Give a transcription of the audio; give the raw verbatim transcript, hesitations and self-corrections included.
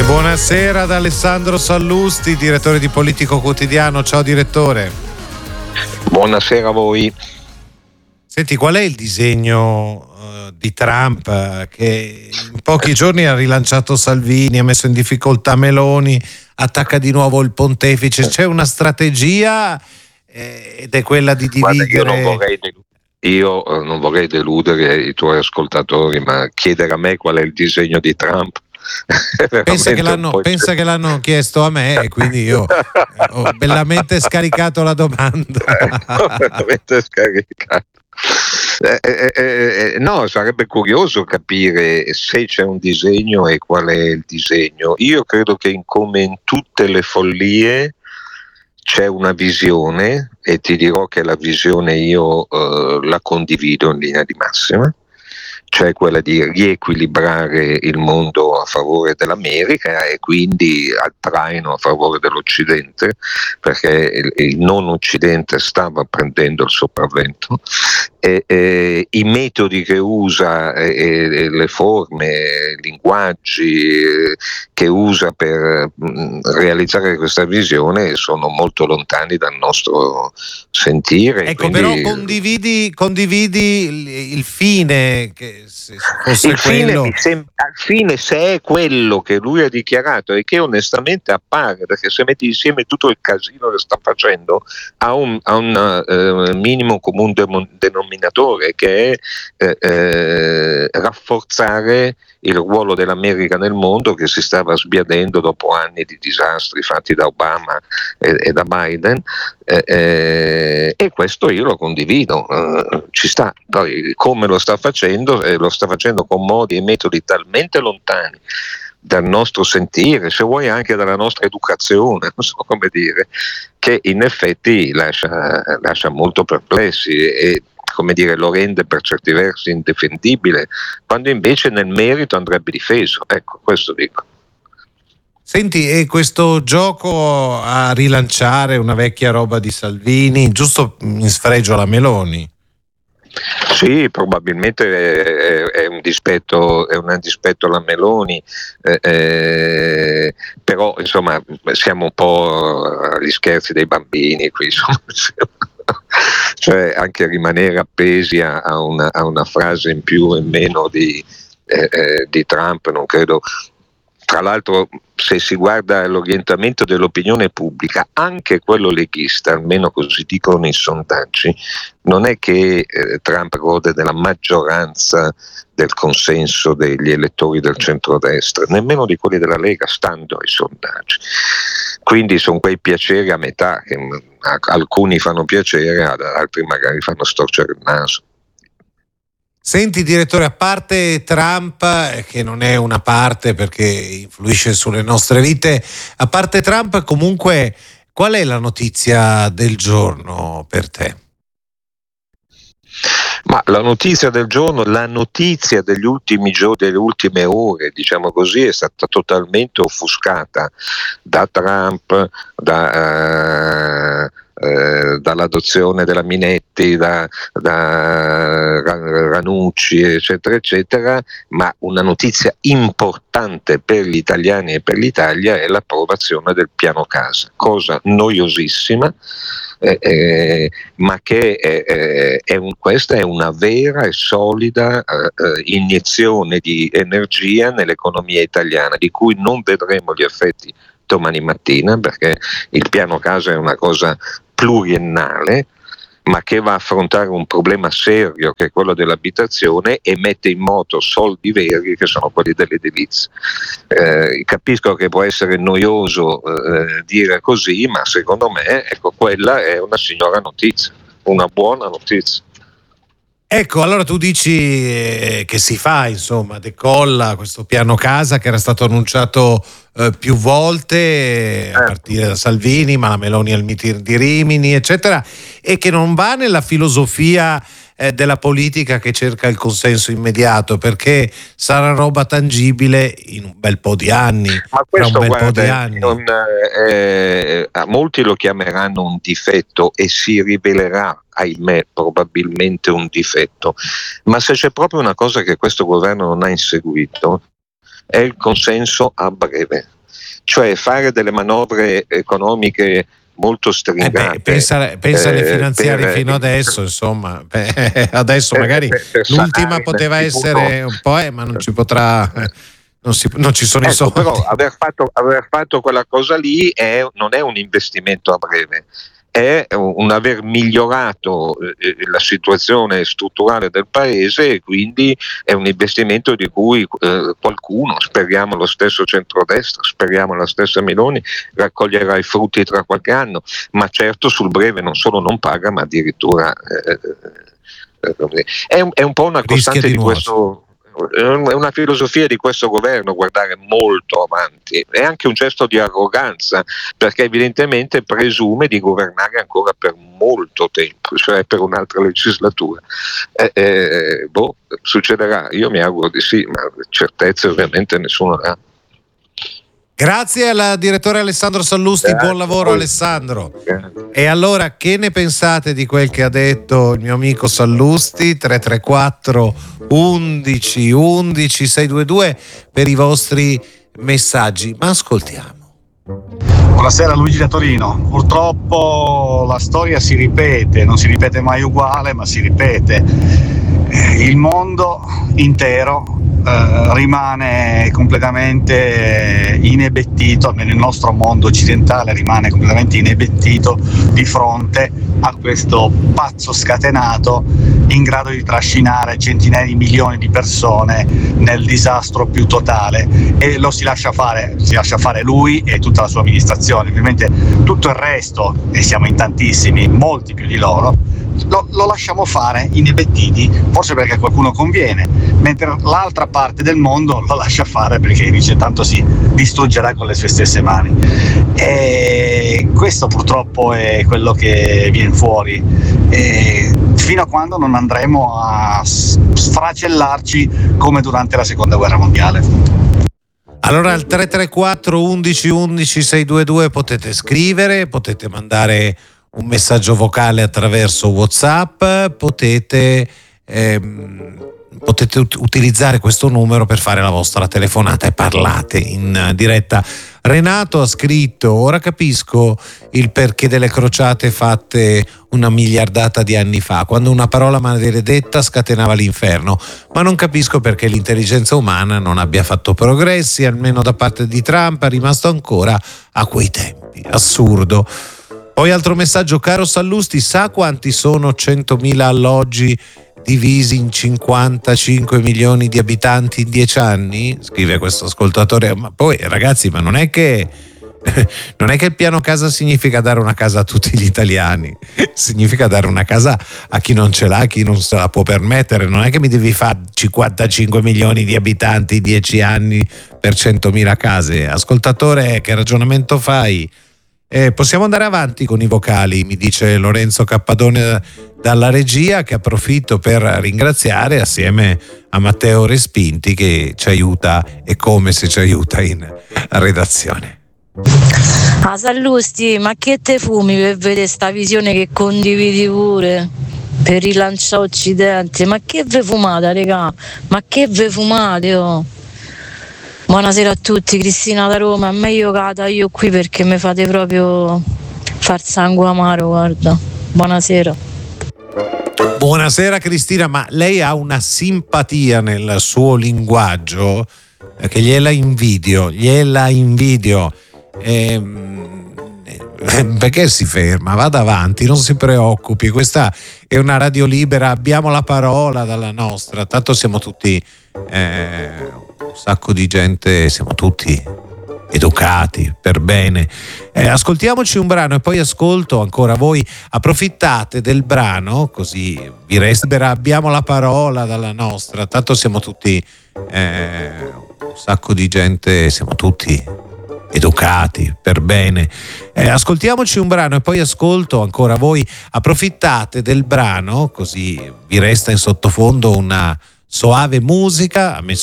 buonasera ad Alessandro Sallusti, direttore di Politico Quotidiano. Ciao direttore. Buonasera a voi. Senti, qual è il disegno uh, di Trump uh, che in pochi giorni ha rilanciato Salvini, ha messo in difficoltà Meloni, attacca di nuovo il pontefice? C'è una strategia eh, ed è quella di dividere. Guarda, io non vorrei deludere. Io eh, non vorrei deludere i tuoi ascoltatori, ma chiedere a me qual è il disegno di Trump. Pensa che, l'hanno, pensa che l'hanno chiesto a me e quindi io ho bellamente scaricato la domanda. Bellamente scaricato. Eh, eh, eh, no, sarebbe curioso capire se c'è un disegno e qual è il disegno. Io credo che in, come in tutte le follie c'è una visione, e ti dirò che la visione io eh, la condivido in linea di massima, cioè quella di riequilibrare il mondo a favore dell'America e quindi al traino a favore dell'Occidente, perché il, il non Occidente stava prendendo il sopravvento, e, e i metodi che usa, e, e le forme, i linguaggi eh, che usa per mh, realizzare questa visione sono molto lontani dal nostro sentire. Ecco, quindi, però condividi, condividi il, il fine, che se fosse il quello. fine, mi sembra, al fine, se è quello che lui ha dichiarato e che onestamente appare, perché se metti insieme tutto il casino che sta facendo, ha un, ha un uh, minimo comune denominatore, che è eh, eh, rafforzare il ruolo dell'America nel mondo, che si stava sbiadendo dopo anni di disastri fatti da Obama e, e da Biden, eh, eh, e questo io lo condivido, eh, ci sta. Poi come lo sta facendo, eh, lo sta facendo con modi e metodi talmente lontani dal nostro sentire, se vuoi anche dalla nostra educazione, non so come dire, che in effetti lascia, lascia molto perplessi e, come dire, lo rende per certi versi indifendibile, quando invece nel merito andrebbe difeso. Ecco, questo dico. Senti, e questo gioco a rilanciare una vecchia roba di Salvini, giusto in sfregio alla Meloni? Sì, probabilmente è, è un dispetto, è un dispetto alla Meloni, eh, eh, però insomma siamo un po' agli scherzi dei bambini qui, insomma. Cioè anche rimanere appesi a, a, una, a una frase in più e in meno di, eh, eh, di Trump non credo. Tra l'altro, se si guarda l'orientamento dell'opinione pubblica, anche quello leghista, almeno così dicono i sondaggi, non è che eh, Trump gode della maggioranza del consenso degli elettori del centrodestra, nemmeno di quelli della Lega, stando ai sondaggi. Quindi sono quei piaceri a metà, che a alcuni fanno piacere, ad altri magari fanno storcere il naso. Senti direttore, a parte Trump, che non è una parte perché influisce sulle nostre vite, a parte Trump comunque qual è la notizia del giorno per te? Ma la notizia del giorno, la notizia degli ultimi giorni, delle ultime ore, diciamo così, è stata totalmente offuscata da Trump, da... Uh, Eh, dall'adozione della Minetti, da, da Ranucci, eccetera, eccetera, ma una notizia importante per gli italiani e per l'Italia è l'approvazione del piano casa, cosa noiosissima, eh, eh, ma che è, è, è un, questa è una vera e solida eh, iniezione di energia nell'economia italiana, di cui non vedremo gli effetti domani mattina, perché il piano casa è una cosa pluriennale, ma che va a affrontare un problema serio che è quello dell'abitazione e mette in moto soldi veri che sono quelli dell'edilizia. Eh, capisco che può essere noioso eh, dire così, ma secondo me ecco, quella è una signora notizia, una buona notizia. Ecco, allora tu dici eh, che si fa, insomma, decolla questo piano casa che era stato annunciato eh, più volte, eh, a partire da Salvini, ma la Meloni al meeting di Rimini, eccetera, e che non va nella filosofia eh, della politica che cerca il consenso immediato, perché sarà roba tangibile in un bel po' di anni. Ma questo, un bel guarda, po' di anni. Non, eh, molti lo chiameranno un difetto e si rivelerà, ahimè, probabilmente un difetto, ma se c'è proprio una cosa che questo governo non ha inseguito è il consenso a breve. cioè fare delle manovre economiche molto stringate. Eh beh, pensa, pensa alle finanziarie per, fino adesso, insomma, beh, adesso magari per, per l'ultima poteva essere un po', eh, ma non ci potrà, eh, non, si, non ci sono ecco, i soldi. Però aver fatto, aver fatto quella cosa lì è, non è un investimento a breve, è un aver migliorato eh, la situazione strutturale del paese, e quindi è un investimento di cui eh, qualcuno, speriamo lo stesso centrodestra, speriamo la stessa Meloni, raccoglierà i frutti tra qualche anno, ma certo sul breve non solo non paga, ma addirittura eh, eh, è, un, è un po' una costante di, di questo. È una filosofia di questo governo guardare molto avanti, è anche un gesto di arroganza, perché evidentemente presume di governare ancora per molto tempo, cioè per un'altra legislatura. Eh, eh, boh, succederà, io mi auguro di sì, ma certezze ovviamente nessuno ha. Grazie al direttore Alessandro Sallusti, Grazie. Buon lavoro Alessandro. Grazie. E allora che ne pensate di quel che ha detto il mio amico Sallusti? tre tre quattro undici undici sei due due per i vostri messaggi, ma ascoltiamo. Buonasera Luigi da Torino. Purtroppo la storia si ripete, non si ripete mai uguale, ma si ripete. Il mondo intero Uh, rimane completamente inebettito, almeno il nostro mondo occidentale rimane completamente inebettito di fronte a questo pazzo scatenato in grado di trascinare centinaia di milioni di persone nel disastro più totale, e lo si lascia fare, si lascia fare lui e tutta la sua amministrazione. Ovviamente tutto il resto, e siamo in tantissimi, molti più di loro, Lo, lo lasciamo fare inebettiti, forse perché a qualcuno conviene, mentre l'altra parte del mondo lo lascia fare perché dice tanto si distruggerà con le sue stesse mani. E questo purtroppo è quello che viene fuori, e fino a quando non andremo a sfracellarci come durante la seconda guerra mondiale. Allora al tre tre quattro undici undici sei due due potete scrivere, potete mandare un messaggio vocale attraverso WhatsApp, potete, ehm, potete ut- utilizzare questo numero per fare la vostra telefonata e parlate in diretta. Renato ha scritto: ora capisco il perché delle crociate fatte una miliardata di anni fa, quando una parola maledetta scatenava l'inferno, ma non capisco perché l'intelligenza umana non abbia fatto progressi, almeno da parte di Trump è rimasto ancora a quei tempi. Assurdo. Poi altro messaggio: caro Sallusti, sa quanti sono centomila alloggi divisi in cinquantacinque milioni di abitanti in dieci anni? Scrive questo ascoltatore. Ma poi ragazzi, ma non è che non è che il piano casa significa dare una casa a tutti gli italiani, significa dare una casa a chi non ce l'ha, a chi non se la può permettere. Non è che mi devi fare cinquantacinque milioni di abitanti in dieci anni per centomila case. Ascoltatore, che ragionamento fai? Eh, possiamo andare avanti con i vocali, mi dice Lorenzo Cappadone dalla regia, che approfitto per ringraziare assieme a Matteo Respinti che ci aiuta, e come se ci aiuta in redazione. Ah, Sallusti, ma che te fumi per vedere sta visione che condividi pure per rilanciare Occidente? Ma che ve fumate, regà? Ma che ve fumate, oh? Buonasera a tutti, Cristina da Roma. È meglio che la taglio qui perché mi fate proprio far sangue amaro, guarda. Buonasera. Buonasera Cristina, ma lei ha una simpatia nel suo linguaggio che gliela invidio, gliela invidio. Ehm, perché si ferma? Vada avanti, non si preoccupi, questa è una radio libera, abbiamo la parola dalla nostra, tanto siamo tutti eh, un sacco di gente, siamo tutti educati per bene. Eh, ascoltiamoci un brano e poi ascolto ancora voi. Approfittate del brano così vi resta, abbiamo la parola dalla nostra, tanto siamo tutti eh, un sacco di gente, siamo tutti educati per bene. Eh, ascoltiamoci un brano e poi ascolto ancora voi. Approfittate del brano così vi resta in sottofondo una soave musica. A me